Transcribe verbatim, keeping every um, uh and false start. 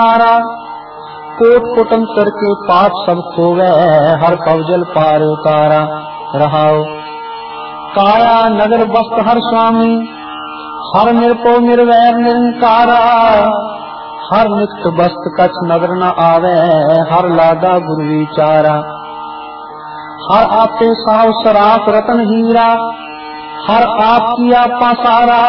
Coat कुटंतर के पाप सब खोवे, हर पवजल पार उतारा। रहाओ काया नगर बस्त हर स्वामी, हर निरपो निर्वैर निरंकारा। हर निकट बस्त कछ नगर न आवे, हर लादा गुरु विचारा। हर आपे साव सराफ रतन हीरा, हर आप किया पासारा।